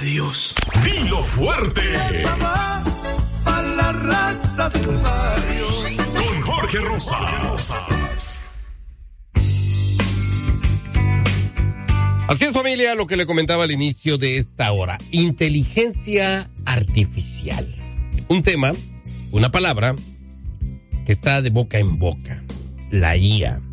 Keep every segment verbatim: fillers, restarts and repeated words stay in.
Adiós. Dilo fuerte. A la raza del barrio. Con Jorge Rosas. Así es, familia, lo que le comentaba al inicio de esta hora. Inteligencia artificial. Un tema, una palabra que está de boca en boca. La I A.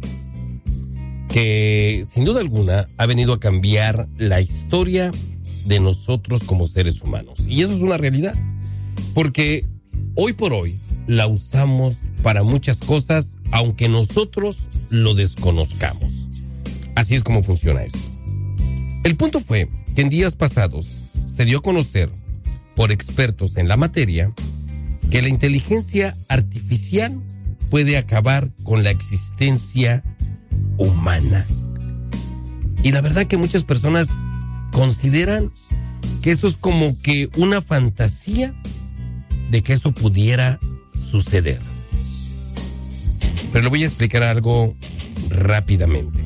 Que sin duda alguna ha venido a cambiar la historia de nosotros como seres humanos. Y eso es una realidad. Porque hoy por hoy la usamos para muchas cosas, aunque nosotros lo desconozcamos. Así es como funciona esto. El punto fue que en días pasados se dio a conocer por expertos en la materia que la inteligencia artificial puede acabar con la existencia humana. Y la verdad que muchas personas consideran que eso es como que una fantasía de que eso pudiera suceder. Pero le voy a explicar algo rápidamente.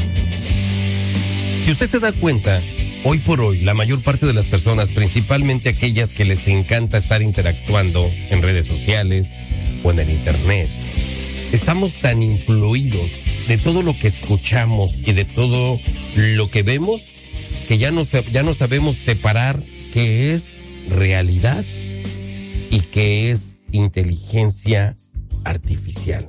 Si usted se da cuenta, hoy por hoy la mayor parte de las personas, principalmente aquellas que les encanta estar interactuando en redes sociales o en el internet, estamos tan influidos de todo lo que escuchamos y de todo lo que vemos que ya no, ya no sabemos separar qué es realidad y qué es inteligencia artificial.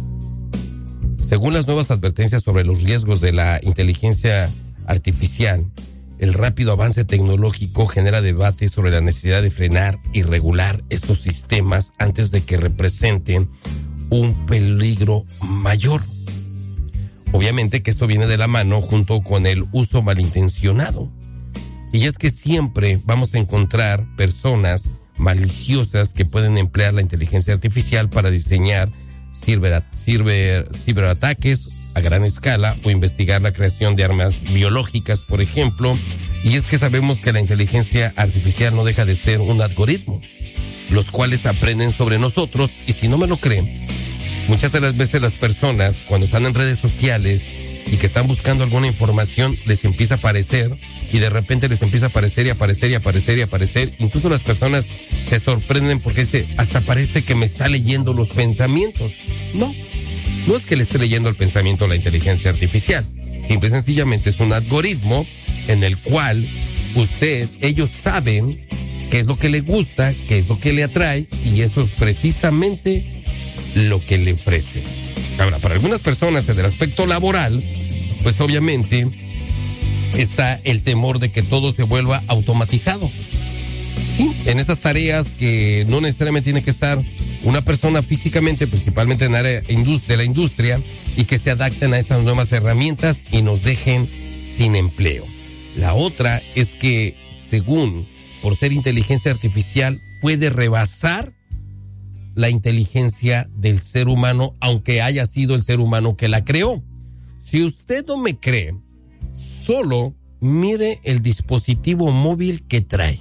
Según las nuevas advertencias sobre los riesgos de la inteligencia artificial, el rápido avance tecnológico genera debate sobre la necesidad de frenar y regular estos sistemas antes de que representen un peligro mayor. Obviamente que esto viene de la mano junto con el uso malintencionado. Y es que siempre vamos a encontrar personas maliciosas que pueden emplear la inteligencia artificial para diseñar ciber, ciber, ciberataques a gran escala o investigar la creación de armas biológicas, por ejemplo. Y es que sabemos que la inteligencia artificial no deja de ser un algoritmo, los cuales aprenden sobre nosotros. Y si no me lo creen, muchas de las veces las personas cuando están en redes sociales y que están buscando alguna información, les empieza a aparecer y de repente les empieza a aparecer y aparecer y aparecer y aparecer. Incluso las personas se sorprenden porque dice, hasta parece que me está leyendo los pensamientos. No, no es que le esté leyendo el pensamiento a la inteligencia artificial. Simple y sencillamente es un algoritmo en el cual usted, ellos saben qué es lo que le gusta, qué es lo que le atrae, y eso es precisamente lo que le ofrece. Ahora, para algunas personas en el aspecto laboral, pues obviamente está el temor de que todo se vuelva automatizado. Sí, en esas tareas que no necesariamente tiene que estar una persona físicamente, principalmente en el área de la industria, y que se adapten a estas nuevas herramientas y nos dejen sin empleo. La otra es que, según, por ser inteligencia artificial, puede rebasar la inteligencia del ser humano, aunque haya sido el ser humano que la creó. Si usted no me cree, solo mire el dispositivo móvil que trae.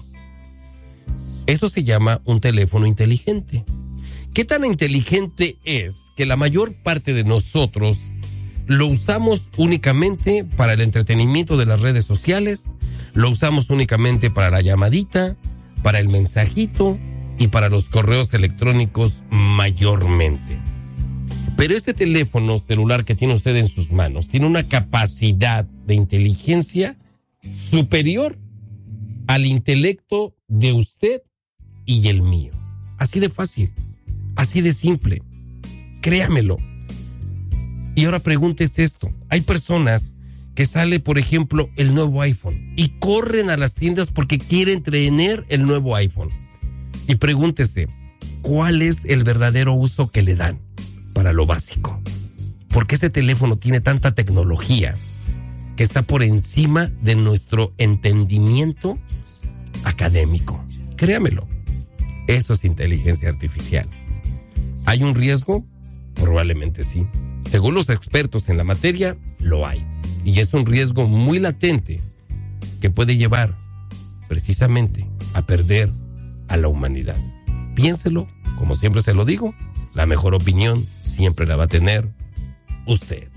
Eso se llama un teléfono inteligente. ¿Qué tan inteligente es que la mayor parte de nosotros lo usamos únicamente para el entretenimiento de las redes sociales? Lo usamos únicamente para la llamadita, para el mensajito y para los correos electrónicos mayormente. Pero este teléfono celular que tiene usted en sus manos tiene una capacidad de inteligencia superior al intelecto de usted y el mío. Así de fácil, así de simple. Créamelo. Y ahora pregúntese esto. Hay personas que sale, por ejemplo, el nuevo iPhone y corren a las tiendas porque quieren tener el nuevo iPhone. Y pregúntese, ¿cuál es el verdadero uso que le dan para lo básico? Porque ese teléfono tiene tanta tecnología que está por encima de nuestro entendimiento académico. Créamelo, eso es inteligencia artificial. ¿Hay un riesgo? Probablemente sí. Según los expertos en la materia, lo hay. Y es un riesgo muy latente que puede llevar precisamente a perder a la humanidad. Piénselo, como siempre se lo digo, la mejor opinión siempre la va a tener usted.